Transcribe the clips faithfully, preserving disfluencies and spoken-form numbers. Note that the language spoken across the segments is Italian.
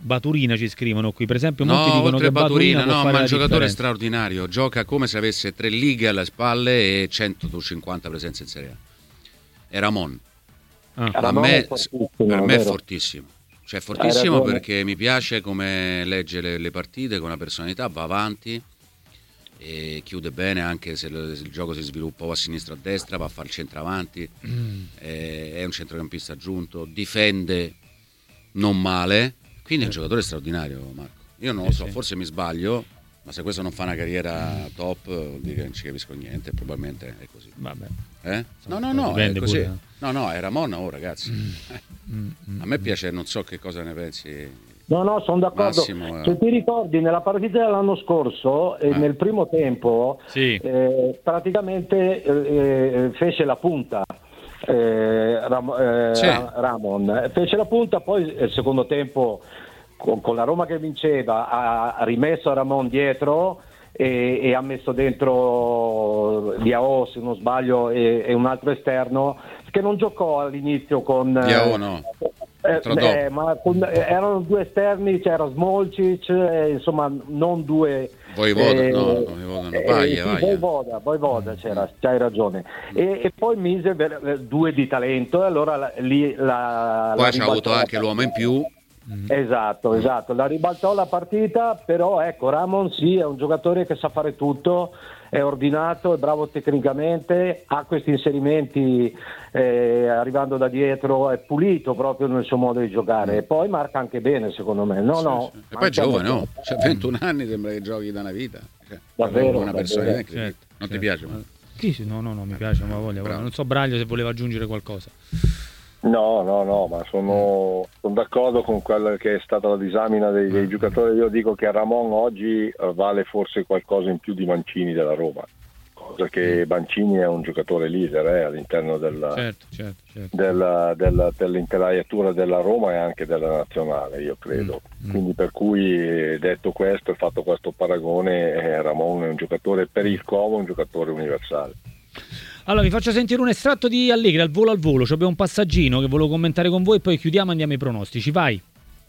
Baturina ci scrivono qui, per esempio no, molti dicono che Baturina, Baturina no, ma è un giocatore differenza. straordinario, gioca come se avesse tre lighe alle spalle e centocinquanta presenze in Serie A. È Ramon. Ah. A me, è per me è vero? fortissimo, cioè fortissimo perché mi piace come legge le, le partite con una personalità, va avanti e chiude bene anche se il, se il gioco si sviluppa o a sinistra o a destra, va a fare il centravanti, mm. è, è un centrocampista aggiunto, difende non male, quindi è un giocatore straordinario, Marco. Io non lo so, forse mi sbaglio, ma se questo non fa una carriera top vuol dire che non ci capisco niente, probabilmente è così. Vabbè. Eh? No, no, no, è così. Pure. No, no, è Ramon, oh ragazzi. Mm. Eh. Mm. A me piace, non so che cosa ne pensi. No, no, sono d'accordo. Massimo, eh. Se ti ricordi, nella partita dell'anno scorso, eh. Eh, nel primo tempo, sì. eh, praticamente eh, fece la punta. Eh, Ram- eh, sì. Ramon fece la punta, poi il secondo tempo con, con la Roma che vinceva ha rimesso a Ramon dietro e, e ha messo dentro Diao, se non sbaglio, e, e un altro esterno che non giocò all'inizio con Diao, no. Eh, eh, ma con, eh, erano due esterni, c'era Smolcic, eh, insomma non due Voivoda, eh, no, Voivoda, no. Vai, eh, vai. Sì, Voivoda, Voivoda c'era, c'hai ragione. E, e poi mise eh, due di talento e allora la, lì la poi la c'ha avuto anche l'uomo in più. Esatto, esatto, la ribaltò la partita, però ecco, Ramon sì, è un giocatore che sa fare tutto, è ordinato, è bravo tecnicamente, ha questi inserimenti eh, arrivando da dietro, è pulito proprio nel suo modo di giocare e poi marca anche bene secondo me. No, sì, no, sì. E poi è giovane, no? C'ha ventuno anni, sembra che giochi da una vita. Cioè, davvero, una personalità davvero. incredibile. Certo, non certo. ti piace? Ma... Sì, sì, no, no, no, mi piace, ma voglia, voglia. Non so Braglio se voleva aggiungere qualcosa. No, no, no, ma sono, sono d'accordo con quella che è stata la disamina dei, dei giocatori. Io dico che Ramon oggi vale forse qualcosa in più di Mancini della Roma, cosa che Mancini è un giocatore leader eh, all'interno della, certo, certo, certo. della, della, dell'intelaiatura della Roma e anche della nazionale, io credo. Mm. Quindi per cui, detto questo e fatto questo paragone, eh, Ramon è un giocatore per il Como, un giocatore universale. Allora vi faccio sentire un estratto di Allegri al volo al volo, cioè abbiamo un passaggino che volevo commentare con voi e poi chiudiamo e andiamo ai pronostici, vai.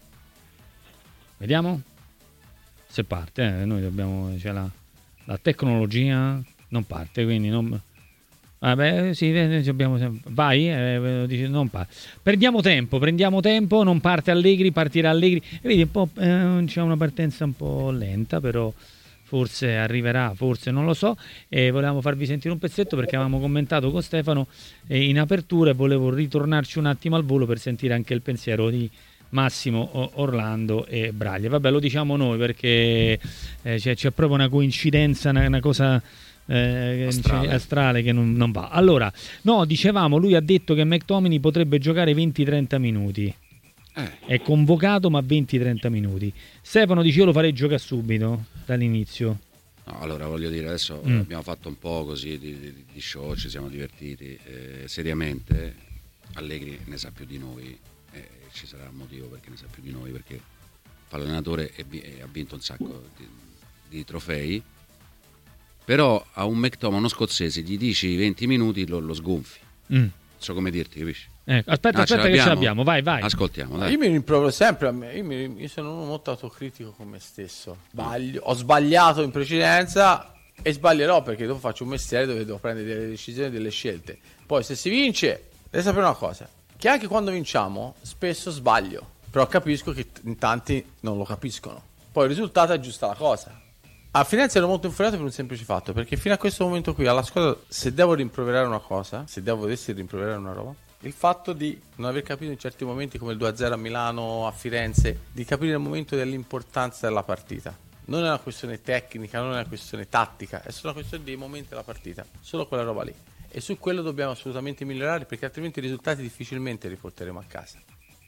Vediamo se parte, eh? Noi dobbiamo, cioè la, la tecnologia non parte, quindi non... Vabbè, sì, abbiamo sempre... vai, eh, dice, non parte. Prendiamo tempo, prendiamo tempo, non parte Allegri, partirà Allegri. E vedi, un po', eh, c'è una partenza un po' lenta, però forse arriverà, forse non lo so. E volevamo farvi sentire un pezzetto perché avevamo commentato con Stefano eh, in apertura e volevo ritornarci un attimo al volo per sentire anche il pensiero di Massimo, Orlando e Braglia. Vabbè, lo diciamo noi perché eh, c'è, c'è proprio una coincidenza, una, una cosa... Eh, astrale. astrale che non, non va. Allora, no, dicevamo, lui ha detto che McTominay potrebbe giocare venti trenta minuti. Eh. È convocato, ma venti trenta minuti. Stefano dice: io lo farei giocare subito dall'inizio. No, allora voglio dire, adesso mm. abbiamo fatto un po' così di, di, di show, ci siamo divertiti. Eh, seriamente, Allegri ne sa più di noi. Eh, ci sarà un motivo perché ne sa più di noi, perché fa l'allenatore e, e ha vinto un sacco di, di trofei. Però a un McTominay, uno scozzese, gli dici venti minuti, lo, lo sgonfi. Mm. Non so come dirti, capisci? Eh, aspetta, ah, aspetta ce che ce l'abbiamo, vai, vai. Ascoltiamo, dai. Io mi rimprovero sempre, a me. Io, mi, io sono uno molto autocritico con me stesso. Sbaglio, ho sbagliato in precedenza e sbaglierò perché dopo faccio un mestiere dove devo prendere delle decisioni, delle scelte. Poi se si vince, devi sapere una cosa, che anche quando vinciamo spesso sbaglio, però capisco che in tanti non lo capiscono. Poi il risultato aggiusta la cosa. A Firenze ero molto infuriato per un semplice fatto, perché fino a questo momento qui alla squadra, se devo rimproverare una cosa, se devo volessi rimproverare una roba, il fatto di non aver capito in certi momenti come il due a zero a Milano, a Firenze, di capire il momento dell'importanza della partita. Non è una questione tecnica, non è una questione tattica, è solo una questione dei momenti della partita, solo quella roba lì. E su quello dobbiamo assolutamente migliorare, perché altrimenti i risultati difficilmente li porteremo a casa.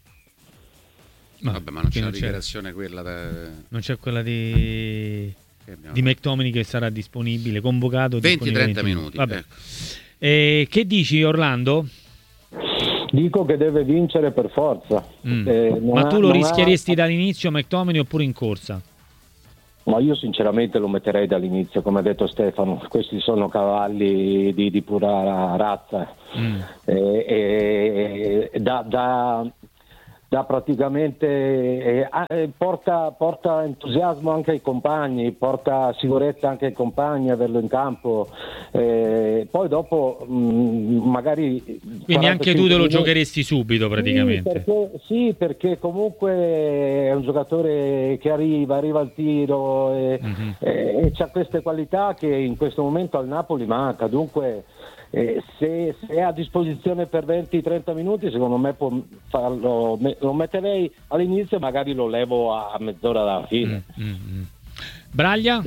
Ma, Vabbè, ma non c'è la dichiarazione quella da... Non c'è quella di... di McTominay che sarà disponibile, convocato venti trenta minuti. Vabbè. Ecco. E che dici, Orlando? Dico che deve vincere per forza. Mm. Eh, ma tu ha, lo rischieresti ha... dall'inizio McTominay oppure in corsa? Ma io sinceramente lo metterei dall'inizio, come ha detto Stefano. Questi sono cavalli di, di pura razza. Mm. E, e, da, da, dà praticamente eh, eh, porta, porta entusiasmo anche ai compagni, porta sicurezza anche ai compagni averlo in campo, eh, poi dopo mh, magari quindi anche tu te lo minuti, giocheresti subito praticamente. sì perché, sì, perché comunque è un giocatore che arriva, arriva al tiro e, mm-hmm. e, e c'ha queste qualità che in questo momento al Napoli manca, dunque Eh, se, se è a disposizione per venti trenta minuti, secondo me può farlo, me, lo metterei all'inizio e magari lo levo a, a mezz'ora dalla fine. Mm, mm, mm. Braglia?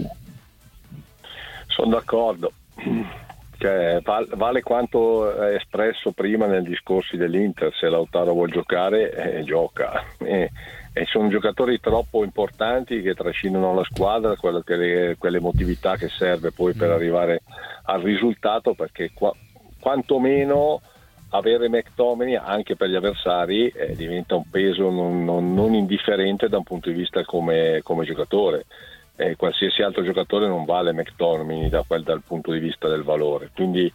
Sono d'accordo, cioè, vale quanto è espresso prima nel discorso dell'Inter, se Lautaro vuol giocare eh, gioca e, e sono giocatori troppo importanti che trascinano la squadra, quelle, quelle, quell'emotività che serve poi per arrivare al risultato, perché qua, quantomeno avere McTominay anche per gli avversari eh, diventa un peso non, non, non indifferente da un punto di vista come, come giocatore. Eh, qualsiasi altro giocatore non vale McTominay da quel, dal punto di vista del valore, quindi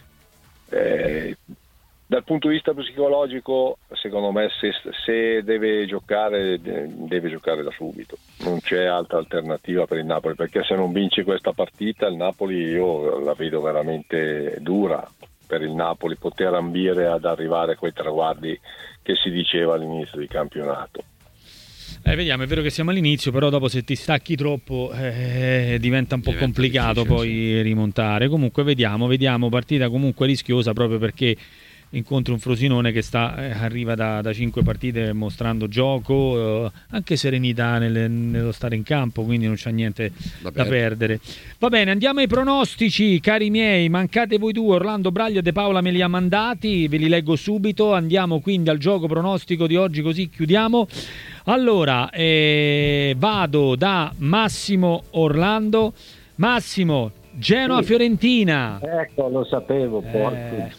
eh, dal punto di vista psicologico secondo me se, se deve giocare deve giocare da subito, non c'è altra alternativa per il Napoli, perché se non vince questa partita il Napoli io la vedo veramente dura per il Napoli poter ambire ad arrivare a quei traguardi che si diceva all'inizio di campionato. Eh, vediamo, è vero che siamo all'inizio, però dopo se ti stacchi troppo eh, diventa un po' diventa complicato poi sì. rimontare. Comunque vediamo, vediamo, partita comunque rischiosa proprio perché incontri un Frosinone che sta eh, arriva da, da cinque partite mostrando gioco, eh, anche serenità nel, nello stare in campo, quindi non c'è niente da, da perdere. Va bene, andiamo ai pronostici, cari miei, mancate voi due, Orlando Braglia e De Paola me li ha mandati, ve li leggo subito, andiamo quindi al gioco pronostico di oggi, così chiudiamo. Allora, eh, vado da Massimo Orlando. Massimo, Genoa Fiorentina. Ecco, lo sapevo, porco.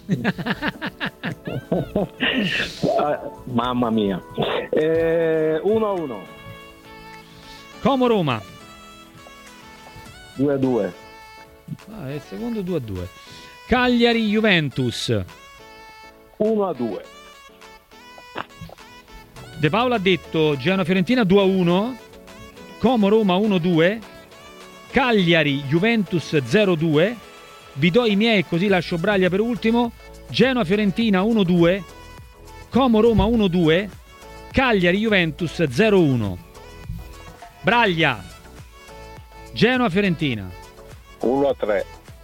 Eh. Mamma mia. Eh, uno a uno. Como Roma. due a due. Ah, è il secondo due a due. Cagliari Juventus. uno a due. De Paola ha detto Genoa Fiorentina due a uno. Como Roma uno a due. Cagliari Juventus zero a due. Vi do i miei così lascio Braglia per ultimo. Genoa Fiorentina uno a due. Como Roma uno a due. Cagliari Juventus zero a uno. Braglia, Genoa Fiorentina uno a tre.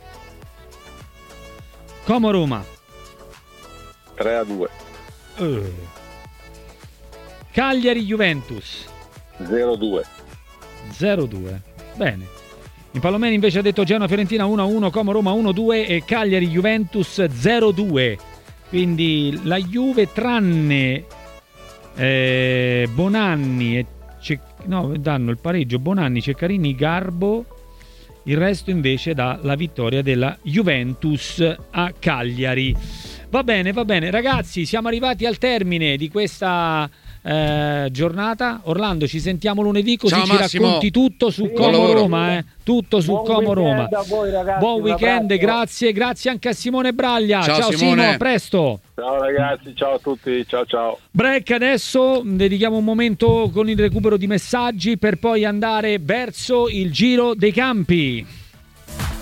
Como Roma tre a due. uh. Cagliari Juventus zero a due. zero a due. Bene. In Palomeni invece ha detto Genoa Fiorentina uno a uno, Como Roma uno a due e Cagliari Juventus zero a due. Quindi la Juve tranne eh, Bonanni e Ce- no, danno il pareggio Bonanni, Ceccarini, Garbo, il resto invece dà la vittoria della Juventus a Cagliari. Va bene, va bene ragazzi, siamo arrivati al termine di questa eh, giornata. Orlando, ci sentiamo lunedì così Ciao, ci Massimo. Racconti tutto su sì, Como Roma, eh? Tutto su Buon Como Roma. Voi, ragazzi, buon weekend, grazie, grazie anche a Simone Braglia. Ciao, ciao Simone. Simo, a presto. Ciao ragazzi, ciao a tutti, ciao ciao. Break adesso, dedichiamo un momento con il recupero di messaggi per poi andare verso il Giro dei Campi.